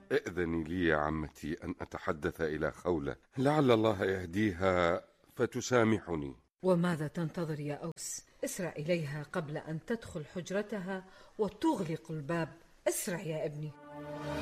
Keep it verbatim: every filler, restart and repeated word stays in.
ائذني لي يا عمتي أن أتحدث إلى خولة، لعل الله يهديها فتسامحني. وماذا تنتظر يا أوس؟ اسرع إليها قبل أن تدخل حجرتها وتغلق الباب. اسرع يا ابني.